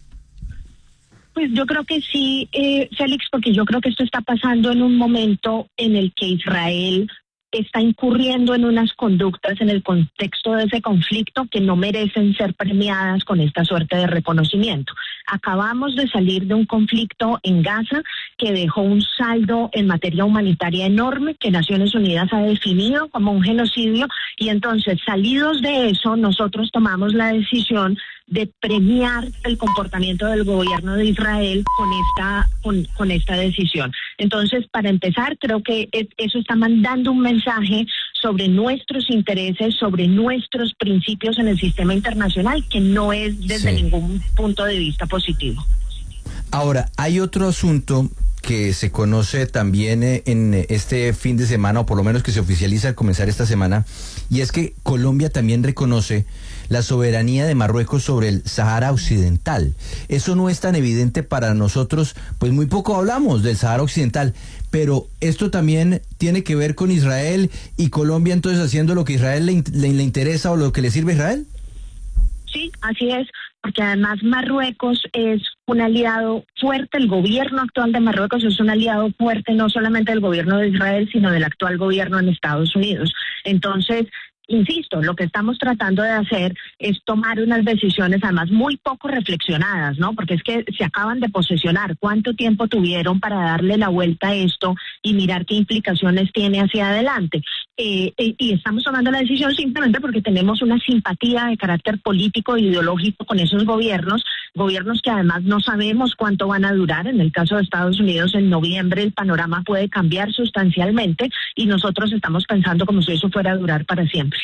Pues yo creo que sí, eh, Félix, porque yo creo que esto está pasando en un momento en el que Israel está incurriendo en unas conductas en el contexto de ese conflicto que no merecen ser premiadas con esta suerte de reconocimiento. Acabamos de salir de un conflicto en Gaza que dejó un saldo en materia humanitaria enorme que Naciones Unidas ha definido como un genocidio y entonces, salidos de eso, nosotros tomamos la decisión de premiar el comportamiento del gobierno de Israel con esta con, con esta decisión. Entonces, para empezar, creo que es, eso está mandando un mensaje sobre nuestros intereses, sobre nuestros principios en el sistema internacional, que no es desde sí. ningún punto de vista positivo. Ahora, hay otro asunto que se conoce también en este fin de semana, o por lo menos que se oficializa al comenzar esta semana, y es que Colombia también reconoce la soberanía de Marruecos sobre el Sahara Occidental. Eso no es tan evidente para nosotros, pues muy poco hablamos del Sahara Occidental, pero esto también tiene que ver con Israel y Colombia entonces haciendo lo que a Israel le, le, le interesa o lo que le sirve a Israel. Sí, así es, porque además Marruecos es un aliado fuerte, el gobierno actual de Marruecos es un aliado fuerte no solamente del gobierno de Israel, sino del actual gobierno en Estados Unidos. Entonces, Insisto, lo que estamos tratando de hacer es tomar unas decisiones además muy poco reflexionadas, ¿no? Porque es que se acaban de posesionar. ¿Cuánto tiempo tuvieron para darle la vuelta a esto y mirar qué implicaciones tiene hacia adelante? Eh, eh, y estamos tomando la decisión simplemente porque tenemos una simpatía de carácter político e ideológico con esos gobiernos, gobiernos que además no sabemos cuánto van a durar. En el caso de Estados Unidos, en noviembre el panorama puede cambiar sustancialmente y nosotros estamos pensando como si eso fuera a durar para siempre.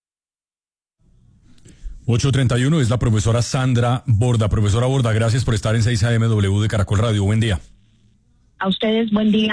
ocho treinta y uno es la profesora Sandra Borda. Profesora Borda, gracias por estar en seis A M W de Caracol Radio. Buen día. A ustedes, buen día.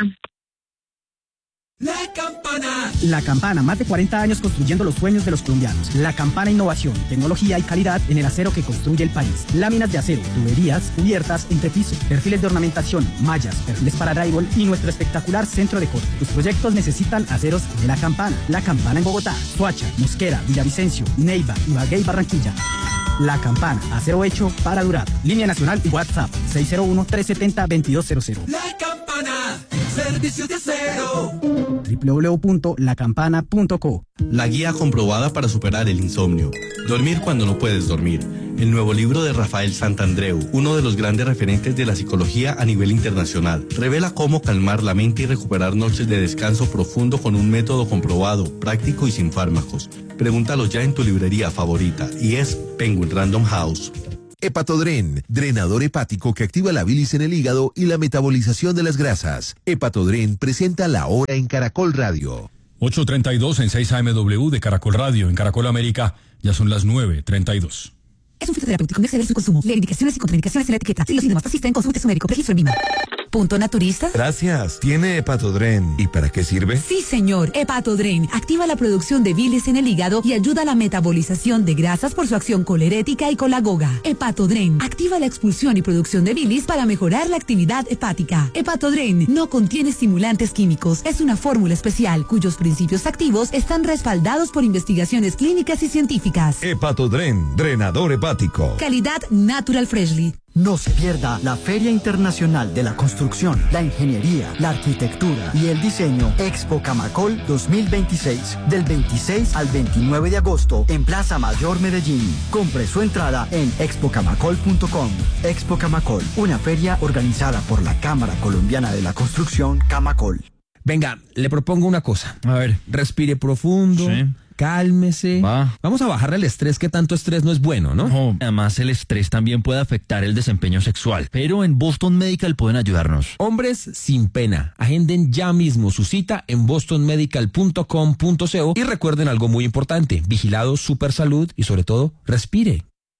La Campana. La Campana, más de cuarenta años construyendo los sueños de los colombianos. La Campana, innovación, tecnología y calidad en el acero que construye el país. Láminas de acero, tuberías, cubiertas, entrepiso, perfiles de ornamentación, mallas, perfiles para drywall y nuestro espectacular centro de corte. Tus proyectos necesitan aceros de La Campana. La Campana en Bogotá, Soacha, Mosquera, Villavicencio, Neiva, Ibagué y Barranquilla. La Campana, acero hecho para durar. Línea nacional y WhatsApp seis cero uno, tres siete cero, dos dos cero cero. La Campana, servicios de acero. doble u doble u doble u punto la campana punto co. La guía comprobada para superar el insomnio. Dormir cuando no puedes dormir. El nuevo libro de Rafael Santandreu, uno de los grandes referentes de la psicología a nivel internacional, revela cómo calmar la mente y recuperar noches de descanso profundo con un método comprobado, práctico y sin fármacos. Pregúntalo ya en tu librería favorita y es Penguin Random House. Hepatodren, drenador hepático que activa la bilis en el hígado y la metabolización de las grasas. Hepatodren presenta La Hora en Caracol Radio. ocho treinta y dos en seis A M W de Caracol Radio. En Caracol América ya son las nueve treinta y dos. Es un fitoterapéutico, no exceder su consumo. Lee indicaciones y contraindicaciones en la etiqueta. Si los síntomas persisten, consulte a su médico. Registro en Vima. ¿Punto naturista? Gracias. ¿Tiene Hepatodren? ¿Y para qué sirve? Sí, señor. Hepatodren activa la producción de bilis en el hígado y ayuda a la metabolización de grasas por su acción colerética y colagoga. Hepatodren activa la expulsión y producción de bilis para mejorar la actividad hepática. Hepatodren no contiene estimulantes químicos. Es una fórmula especial cuyos principios activos están respaldados por investigaciones clínicas y científicas. Hepatodren, drenador hepático. Calidad Natural Freshly. No se pierda la Feria Internacional de la Construcción, la Ingeniería, la Arquitectura y el Diseño Expo Camacol dos mil veintiséis, del veintiséis al veintinueve de agosto en Plaza Mayor Medellín. Compre su entrada en expo camacol punto com. Expo Camacol, una feria organizada por la Cámara Colombiana de la Construcción, Camacol. Venga, le propongo una cosa. A ver, respire profundo. Sí. Cálmese. Va. Vamos a bajarle el estrés, que tanto estrés no es bueno, ¿no? No, además el estrés también puede afectar el desempeño sexual. Pero en Boston Medical pueden ayudarnos. Hombres sin pena. Agenden ya mismo su cita en boston medical punto com punto co y recuerden algo muy importante. Vigilado Super Salud y sobre todo, respire.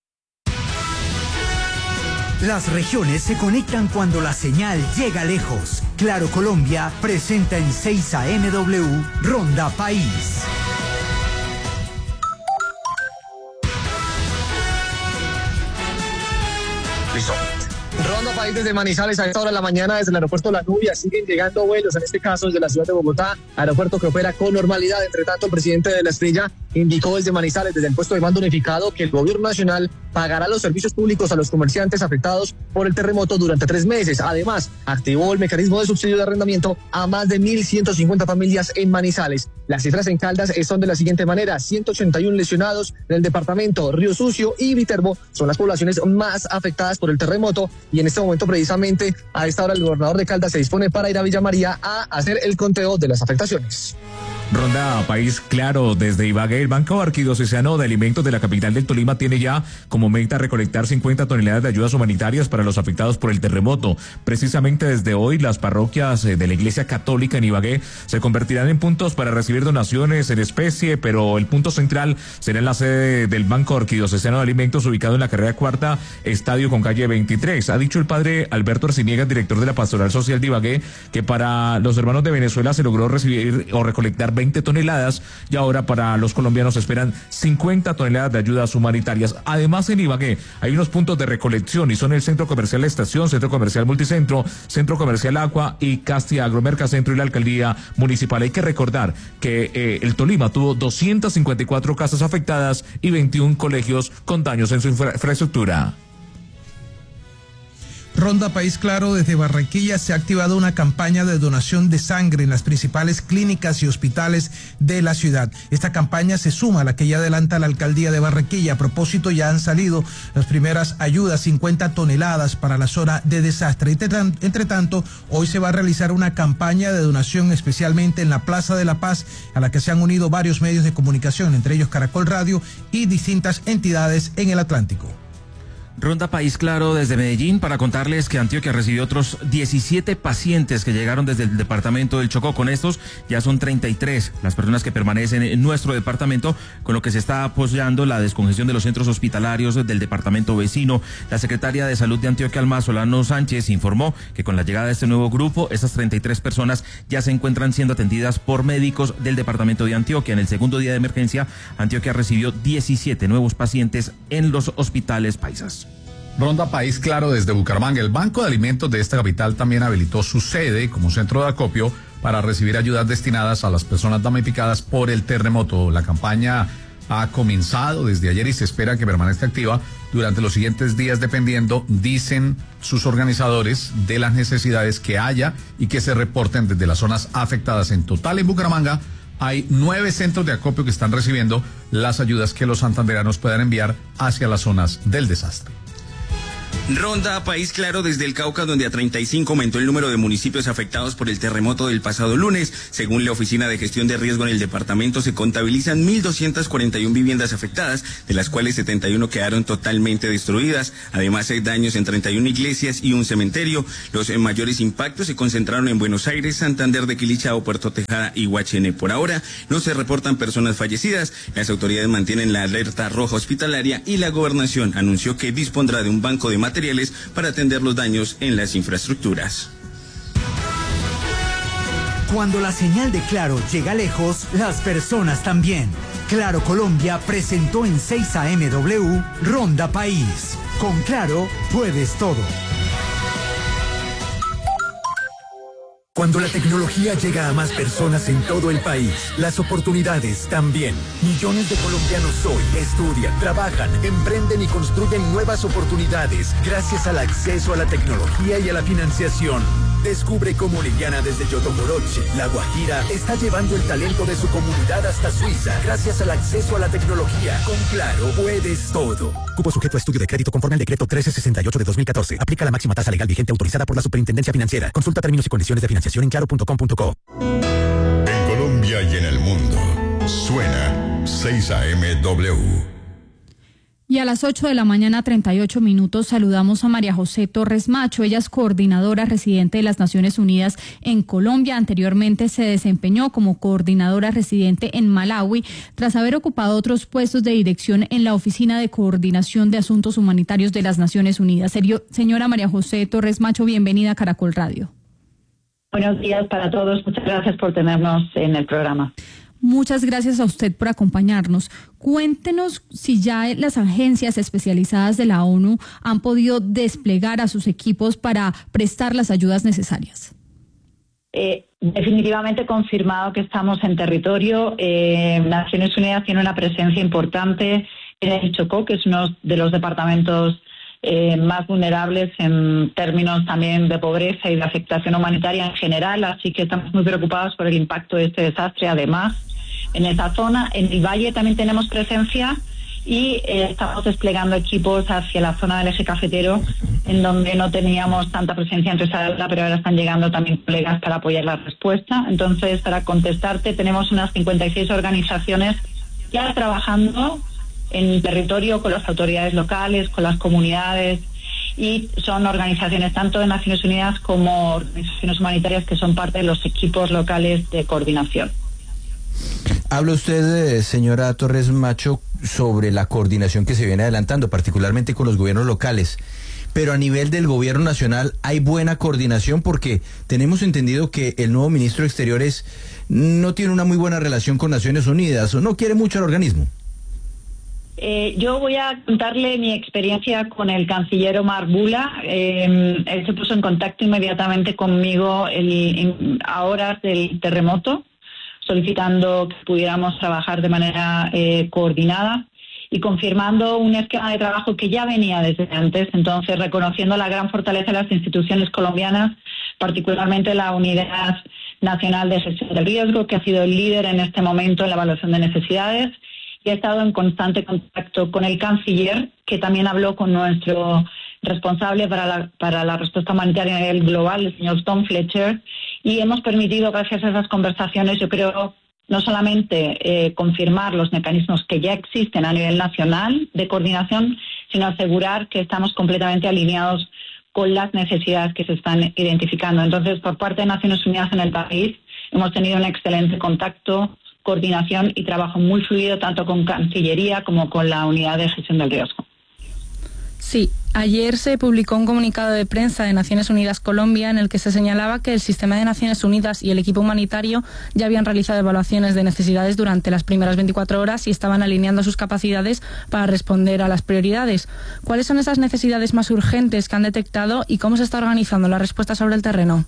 Las regiones se conectan cuando la señal llega lejos. Claro Colombia presenta en seis A M W Ronda País. Listo. Ronda País desde Manizales a esta hora de la mañana desde el aeropuerto La Nubia. Siguen llegando vuelos, en este caso desde la ciudad de Bogotá, aeropuerto que opera con normalidad. Entre tanto, el presidente de la Estrella indicó desde Manizales, desde el puesto de mando unificado, que el gobierno nacional pagará los servicios públicos a los comerciantes afectados por el terremoto durante tres meses. Además, activó el mecanismo de subsidio de arrendamiento a más de mil ciento cincuenta familias en Manizales. Las cifras en Caldas son de la siguiente manera: ciento ochenta y uno lesionados en el departamento. Río Sucio y Viterbo son las poblaciones más afectadas por el terremoto, y en este momento precisamente a esta hora el gobernador de Caldas se dispone para ir a Villa María a hacer el conteo de las afectaciones. Ronda País, claro, desde Ibagué. El Banco Arquidiocesano de Alimentos de la capital del Tolima tiene ya como meta recolectar cincuenta toneladas de ayudas humanitarias para los afectados por el terremoto. Precisamente desde hoy, las parroquias de la Iglesia Católica en Ibagué se convertirán en puntos para recibir donaciones en especie, pero el punto central será en la sede del Banco Arquidiocesano de Alimentos, ubicado en la carrera cuarta, estadio con calle veintitrés. Ha dicho el padre Alberto Arciniegas, director de la Pastoral Social de Ibagué, que para los hermanos de Venezuela se logró recibir o recolectar veinte toneladas y ahora para los colombianos se esperan cincuenta toneladas de ayudas humanitarias. Además, en Ibagué hay unos puntos de recolección y son el Centro Comercial La Estación, Centro Comercial Multicentro, Centro Comercial Agua y Casti Agromercacentro y la Alcaldía Municipal. Hay que recordar que eh, el Tolima tuvo doscientas cincuenta y cuatro casas afectadas y veintiún colegios con daños en su infra- infraestructura. Ronda País Claro, desde Barranquilla se ha activado una campaña de donación de sangre en las principales clínicas y hospitales de la ciudad. Esta campaña se suma a la que ya adelanta la alcaldía de Barranquilla. A propósito, ya han salido las primeras ayudas, cincuenta toneladas para la zona de desastre. Entre tanto, hoy se va a realizar una campaña de donación especialmente en la Plaza de la Paz, a la que se han unido varios medios de comunicación, entre ellos Caracol Radio y distintas entidades en el Atlántico. Ronda País Claro desde Medellín para contarles que Antioquia recibió otros diecisiete pacientes que llegaron desde el departamento del Chocó. Con estos ya son treinta y tres las personas que permanecen en nuestro departamento, con lo que se está apoyando la descongestión de los centros hospitalarios del departamento vecino. La secretaria de Salud de Antioquia, Alma Solano Sánchez, informó que con la llegada de este nuevo grupo, estas treinta y tres personas ya se encuentran siendo atendidas por médicos del departamento de Antioquia. En el segundo día de emergencia, Antioquia recibió diecisiete nuevos pacientes en los hospitales paisas. Ronda País Claro desde Bucaramanga. El Banco de Alimentos de esta capital también habilitó su sede como centro de acopio para recibir ayudas destinadas a las personas damnificadas por el terremoto. La campaña ha comenzado desde ayer y se espera que permanezca activa durante los siguientes días, dependiendo, dicen sus organizadores, de las necesidades que haya y que se reporten desde las zonas afectadas. En total, en Bucaramanga hay nueve centros de acopio que están recibiendo las ayudas que los santanderanos puedan enviar hacia las zonas del desastre. Ronda País Claro desde el Cauca, donde a treinta y cinco aumentó el número de municipios afectados por el terremoto del pasado lunes. Según la Oficina de Gestión de Riesgo en el departamento, se contabilizan mil doscientas cuarenta y una viviendas afectadas, de las cuales setenta y uno quedaron totalmente destruidas. Además, hay daños en treinta y una iglesias y un cementerio. Los mayores impactos se concentraron en Buenos Aires, Santander de Quilichao, Puerto Tejada y Guachené. Por ahora, no se reportan personas fallecidas. Las autoridades mantienen la alerta roja hospitalaria y la gobernación anunció que dispondrá de un banco de materiales para atender los daños en las infraestructuras. Cuando la señal de Claro llega lejos, las personas también. Claro Colombia presentó en seis A M W Ronda País. Con Claro puedes todo. Cuando la tecnología llega a más personas en todo el país, las oportunidades también. Millones de colombianos hoy estudian, trabajan, emprenden y construyen nuevas oportunidades gracias al acceso a la tecnología y a la financiación. Descubre cómo Liliana desde Yotomoroche, La Guajira, está llevando el talento de su comunidad hasta Suiza gracias al acceso a la tecnología. Con Claro puedes todo. Cupo sujeto a estudio de crédito conforme al decreto trece sesenta y ocho de dos mil catorce. Aplica la máxima tasa legal vigente autorizada por la Superintendencia Financiera. Consulta términos y condiciones de financiación en claro punto com punto co. En Colombia y en el mundo, suena seis A M W. Y a las ocho de la mañana, treinta y ocho minutos, saludamos a María José Torres Macho. Ella es coordinadora residente de las Naciones Unidas en Colombia. Anteriormente se desempeñó como coordinadora residente en Malawi, tras haber ocupado otros puestos de dirección en la Oficina de Coordinación de Asuntos Humanitarios de las Naciones Unidas. Señora María José Torres Macho, bienvenida a Caracol Radio. Buenos días para todos. Muchas gracias por tenernos en el programa. Muchas gracias a usted por acompañarnos. Cuéntenos si ya las agencias especializadas de la ONU han podido desplegar a sus equipos para prestar las ayudas necesarias. Eh, definitivamente confirmado que estamos en territorio. Eh, Naciones Unidas tiene una presencia importante en el Chocó, que es uno de los departamentos eh, más vulnerables en términos también de pobreza y de afectación humanitaria en general, así que estamos muy preocupados por el impacto de este desastre. Además, en esa zona, en el valle también tenemos presencia y eh, estamos desplegando equipos hacia la zona del eje cafetero, en donde no teníamos tanta presencia en Risaralda, pero ahora están llegando también colegas para apoyar la respuesta. Entonces, para contestarte, tenemos unas cincuenta y seis organizaciones ya trabajando en territorio con las autoridades locales, con las comunidades, y son organizaciones tanto de Naciones Unidas como organizaciones humanitarias que son parte de los equipos locales de coordinación. Habla usted, señora Torres Macho, sobre la coordinación que se viene adelantando, particularmente con los gobiernos locales. Pero a nivel del gobierno nacional, ¿hay buena coordinación? Porque tenemos entendido que el nuevo ministro de Exteriores no tiene una muy buena relación con Naciones Unidas, o no quiere mucho al organismo. Eh, yo voy a contarle mi experiencia con el canciller Omar Bula. Eh, él se puso en contacto inmediatamente conmigo el, en, a horas del terremoto, solicitando que pudiéramos trabajar de manera eh, coordinada. y confirmando un esquema de trabajo que ya venía desde antes, entonces reconociendo la gran fortaleza de las instituciones colombianas, particularmente la Unidad Nacional de Gestión del Riesgo, que ha sido el líder en este momento en la evaluación de necesidades, y ha estado en constante contacto con el canciller, que también habló con nuestro responsable para la, para la respuesta humanitaria a nivel global, el señor Tom Fletcher, y hemos permitido, gracias a esas conversaciones, yo creo, no solamente eh, confirmar los mecanismos que ya existen a nivel nacional de coordinación, sino asegurar que estamos completamente alineados con las necesidades que se están identificando. Entonces, por parte de Naciones Unidas en el país, hemos tenido un excelente contacto, coordinación y trabajo muy fluido tanto con Cancillería como con la Unidad de Gestión del Riesgo. Sí, ayer se publicó un comunicado de prensa de Naciones Unidas Colombia en el que se señalaba que el sistema de Naciones Unidas y el equipo humanitario ya habían realizado evaluaciones de necesidades durante las primeras veinticuatro horas y estaban alineando sus capacidades para responder a las prioridades. ¿Cuáles son esas necesidades más urgentes que han detectado y cómo se está organizando la respuesta sobre el terreno?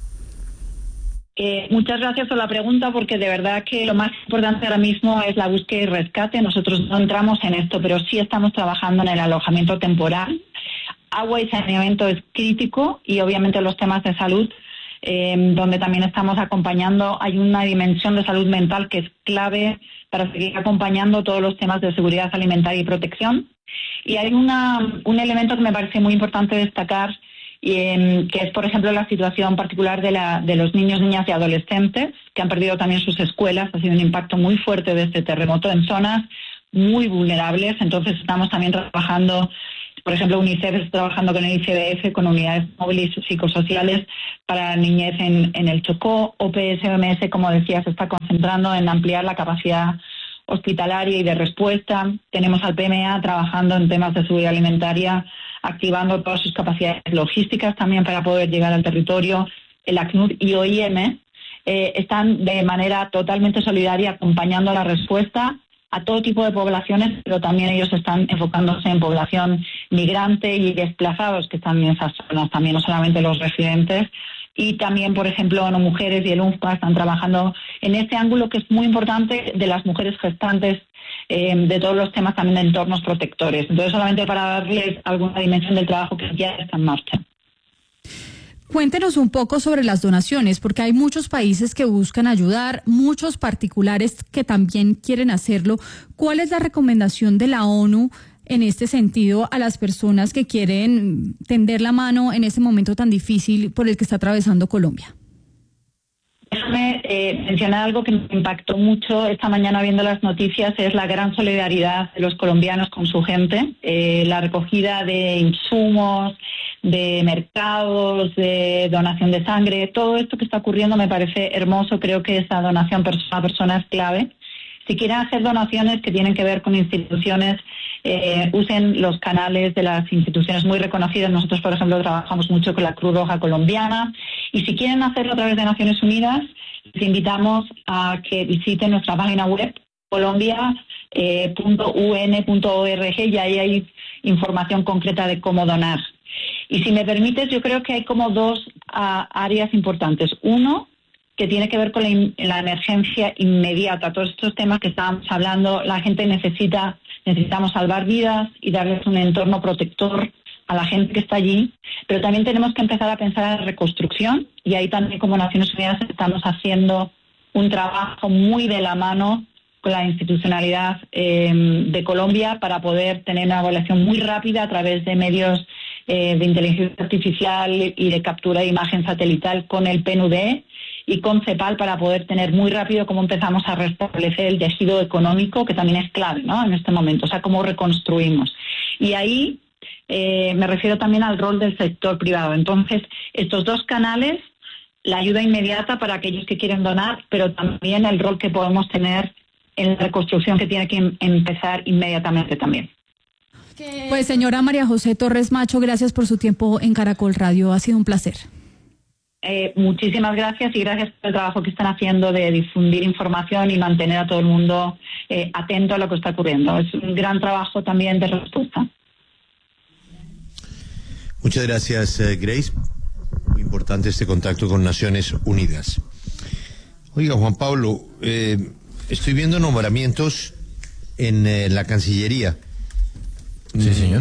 Eh, muchas gracias por la pregunta, porque de verdad que lo más importante ahora mismo es la búsqueda y rescate. Nosotros no entramos en esto, pero sí estamos trabajando en el alojamiento temporal. Agua y saneamiento es crítico y obviamente los temas de salud, eh, donde también estamos acompañando. Hay una dimensión de salud mental que es clave para seguir acompañando todos los temas de seguridad alimentaria y protección. Y hay una, un elemento que me parece muy importante destacar, y, eh, que es, por ejemplo, la situación particular de, la, de los niños, niñas y adolescentes que han perdido también sus escuelas. Ha sido un impacto muy fuerte de este terremoto en zonas muy vulnerables. Entonces estamos también trabajando, por ejemplo, UNICEF está trabajando con el I C B F, con unidades móviles psicosociales para niñez en, en el Chocó. O P S O M S, como decía, se está concentrando en ampliar la capacidad hospitalaria y de respuesta. Tenemos al P M A trabajando en temas de seguridad alimentaria, activando todas sus capacidades logísticas también para poder llegar al territorio. El ACNUR y O I M eh, están de manera totalmente solidaria acompañando la respuesta a todo tipo de poblaciones, pero también ellos están enfocándose en población migrante y desplazados que están en esas zonas, también no solamente los residentes. Y también, por ejemplo, ONU Mujeres y el UNFPA están trabajando en este ángulo que es muy importante de las mujeres gestantes, eh, de todos los temas también de entornos protectores. Entonces, solamente para darles alguna dimensión del trabajo que ya está en marcha. Cuéntenos un poco sobre las donaciones, porque hay muchos países que buscan ayudar, muchos particulares que también quieren hacerlo. ¿Cuál es la recomendación de la ONU en este sentido a las personas que quieren tender la mano en este momento tan difícil por el que está atravesando Colombia? Déjame eh, mencionar algo que me impactó mucho esta mañana viendo las noticias, es la gran solidaridad de los colombianos con su gente, eh, la recogida de insumos, de mercados, de donación de sangre. Todo esto que está ocurriendo me parece hermoso. Creo que esa donación persona a persona es clave. Si quieren hacer donaciones que tienen que ver con instituciones, eh, usen los canales de las instituciones muy reconocidas. Nosotros, por ejemplo, trabajamos mucho con la Cruz Roja Colombiana. Y si quieren hacerlo a través de Naciones Unidas, les invitamos a que visiten nuestra página web, colombia punto u ene punto org, y ahí hay información concreta de cómo donar. Y si me permites, yo creo que hay como dos uh, áreas importantes. Uno, que tiene que ver con la, in, la emergencia inmediata. Todos estos temas que estábamos hablando, la gente necesita, necesitamos salvar vidas y darles un entorno protector a la gente que está allí, pero también tenemos que empezar a pensar en la reconstrucción, y ahí también como Naciones Unidas estamos haciendo un trabajo muy de la mano con la institucionalidad eh, de Colombia para poder tener una evaluación muy rápida a través de medios eh, de inteligencia artificial y de captura de imagen satelital con el P N U D y con CEPAL, para poder tener muy rápido cómo empezamos a restablecer el tejido económico, que también es clave, ¿no?, en este momento, o sea, cómo reconstruimos. Y ahí eh, me refiero también al rol del sector privado. Entonces, estos dos canales, la ayuda inmediata para aquellos que quieren donar, pero también el rol que podemos tener en la reconstrucción, que tiene que em- empezar inmediatamente también. Pues señora María José Torres Macho, gracias por su tiempo en Caracol Radio, ha sido un placer. Eh, muchísimas gracias, y gracias por el trabajo que están haciendo de difundir información y mantener a todo el mundo eh, atento a lo que está ocurriendo. Es un gran trabajo también de respuesta. Muchas gracias, eh, Grace. Muy importante este contacto con Naciones Unidas. Oiga, Juan Pablo, eh, estoy viendo nombramientos en eh, la Cancillería. Sí, señor.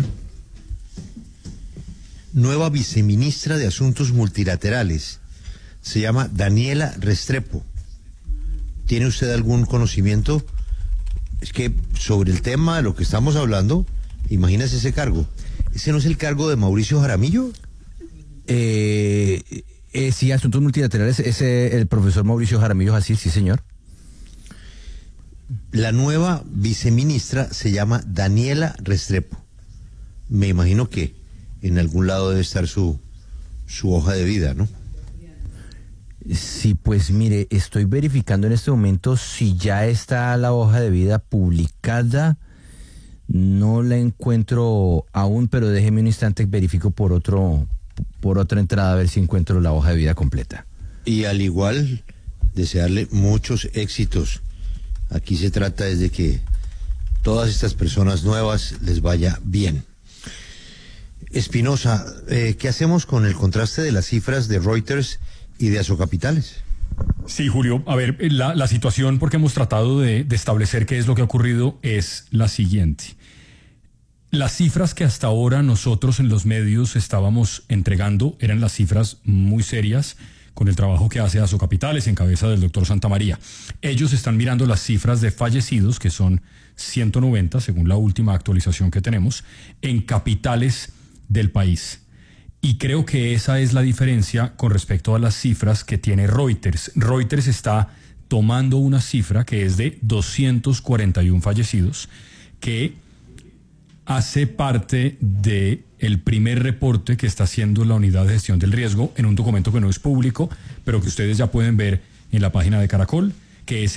Nueva viceministra de Asuntos Multilaterales. Se llama Daniela Restrepo. ¿Tiene usted algún conocimiento? Es que sobre el tema de lo que estamos hablando, imagínese ese cargo. ¿Ese no es el cargo de Mauricio Jaramillo? Eh, eh, sí, Asuntos Multilaterales, es eh, el profesor Mauricio Jaramillo así, sí, señor. La nueva viceministra se llama Daniela Restrepo. Me imagino que en algún lado debe estar su, su hoja de vida, ¿no? Sí, pues mire, estoy verificando en este momento si ya está la hoja de vida publicada. No la encuentro aún, pero déjeme un instante, verifico por otro, por otra entrada a ver si encuentro la hoja de vida completa. Y al igual, desearle muchos éxitos. Aquí se trata de que todas estas personas nuevas les vaya bien. Espinosa, eh, ¿qué hacemos con el contraste de las cifras de Reuters y de Asocapitales? Sí, Julio, a ver, la, la situación, porque hemos tratado de, de establecer qué es lo que ha ocurrido, es la siguiente. Las cifras que hasta ahora nosotros en los medios estábamos entregando eran las cifras muy serias con el trabajo que hace Asocapitales en cabeza del doctor Santamaría. Ellos están mirando las cifras de fallecidos, que son ciento noventa, según la última actualización que tenemos, en capitales del país. Y creo que esa es la diferencia con respecto a las cifras que tiene Reuters. Reuters está tomando una cifra que es de doscientos cuarenta y uno fallecidos, que hace parte de el primer reporte que está haciendo la Unidad de Gestión del Riesgo en un documento que no es público, pero que ustedes ya pueden ver en la página de Caracol, que es